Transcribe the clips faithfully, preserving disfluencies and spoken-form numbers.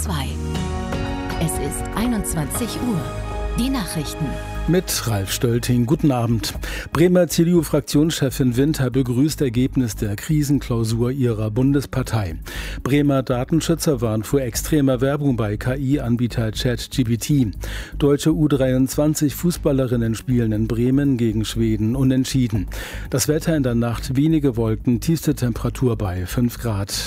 zwei. Es ist einundzwanzig Uhr. Die Nachrichten. Mit Ralf Stölting. Guten Abend. Bremer C D U-Fraktionschefin Winter begrüßt Ergebnis der Krisenklausur ihrer Bundespartei. Bremer Datenschützer warnen vor extremer Werbung bei K I-Anbieter ChatGPT. Deutsche U dreiundzwanzig Fußballerinnen spielen in Bremen gegen Schweden unentschieden. Das Wetter in der Nacht wenige Wolken, tiefste Temperatur bei fünf Grad.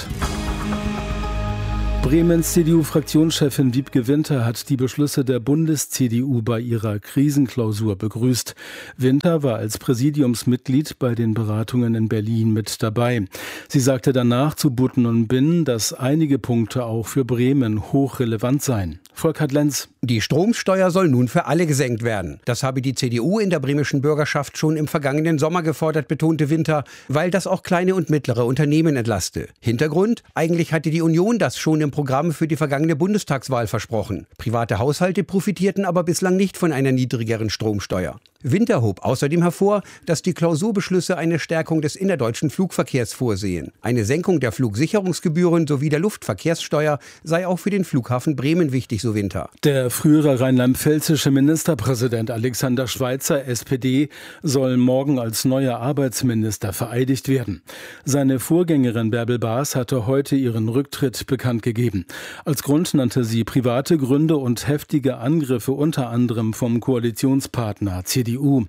Bremens C D U-Fraktionschefin Wiebke Winter hat die Beschlüsse der Bundes-C D U bei ihrer Krisenklausur begrüßt. Winter war als Präsidiumsmitglied bei den Beratungen in Berlin mit dabei. Sie sagte danach zu Butten und Binnen, dass einige Punkte auch für Bremen hochrelevant seien. Volkert Lenz. Die Stromsteuer soll nun für alle gesenkt werden. Das habe die C D U in der bremischen Bürgerschaft schon im vergangenen Sommer gefordert, betonte Winter, weil das auch kleine und mittlere Unternehmen entlaste. Hintergrund? Eigentlich hatte die Union das schon im Programm für die vergangene Bundestagswahl versprochen. Private Haushalte profitierten aber bislang nicht von einer niedrigeren Stromsteuer. Winter hob außerdem hervor, dass die Klausurbeschlüsse eine Stärkung des innerdeutschen Flugverkehrs vorsehen. Eine Senkung der Flugsicherungsgebühren sowie der Luftverkehrssteuer sei auch für den Flughafen Bremen wichtig, so Winter. Der frühere rheinland-pfälzische Ministerpräsident Alexander Schweitzer, S P D, soll morgen als neuer Arbeitsminister vereidigt werden. Seine Vorgängerin Bärbel Baas hatte heute ihren Rücktritt bekannt gegeben. Als Grund nannte sie private Gründe und heftige Angriffe unter anderem vom Koalitionspartner C D U.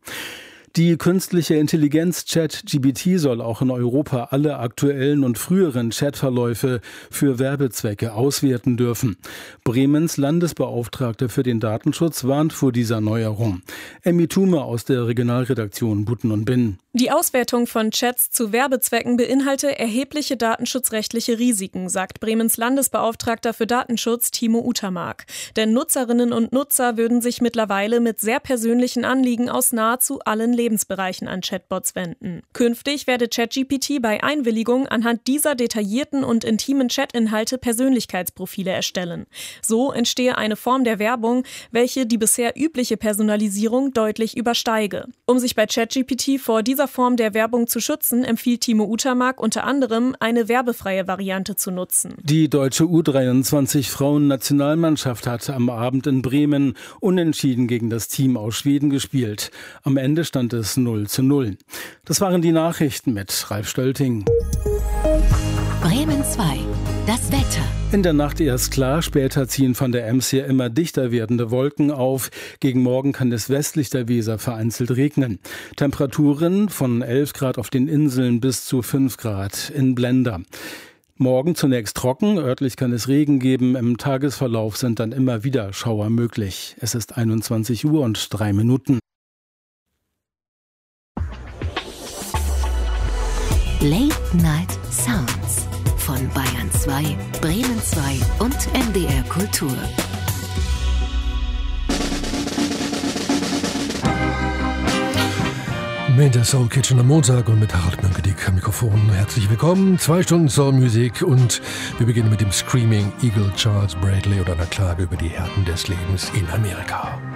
Die künstliche Intelligenz ChatGPT soll auch in Europa alle aktuellen und früheren Chatverläufe für Werbezwecke auswerten dürfen. Bremens Landesbeauftragte für den Datenschutz warnt vor dieser Neuerung. Emmy Thume aus der Regionalredaktion Butten und Binnen. Die Auswertung von Chats zu Werbezwecken beinhalte erhebliche datenschutzrechtliche Risiken, sagt Bremens Landesbeauftragter für Datenschutz Timo Utermark. Denn Nutzerinnen und Nutzer würden sich mittlerweile mit sehr persönlichen Anliegen aus nahezu allen Lebensbereichen an Chatbots wenden. Künftig werde ChatGPT bei Einwilligung anhand dieser detaillierten und intimen Chatinhalte Persönlichkeitsprofile erstellen. So entstehe eine Form der Werbung, welche die bisher übliche Personalisierung deutlich übersteige. Um sich bei ChatGPT vor dieser Form der Werbung zu schützen, empfiehlt Timo Utermark unter anderem, eine werbefreie Variante zu nutzen. Die deutsche U dreiundzwanzig Frauen-Nationalmannschaft hat am Abend in Bremen unentschieden gegen das Team aus Schweden gespielt. Am Ende stand es null zu null. Das waren die Nachrichten mit Ralf Stölting. Bremen zwei. Das Wetter. In der Nacht erst klar, später ziehen von der Ems her immer dichter werdende Wolken auf. Gegen Morgen kann es westlich der Weser vereinzelt regnen. Temperaturen von elf Grad auf den Inseln bis zu fünf Grad in Blender. Morgen zunächst trocken, örtlich kann es Regen geben. Im Tagesverlauf sind dann immer wieder Schauer möglich. Es ist einundzwanzig Uhr und drei Minuten. Late Night Sounds von Bayern zwei, Bremen zwei und M D R Kultur. Mit der Soul Kitchen am Montag und mit Harald Mönkedijk am Mikrofon. Herzlich willkommen. Zwei Stunden Soul Music und wir beginnen mit dem Screaming Eagle Charles Bradley oder einer Klage über die Härten des Lebens in Amerika.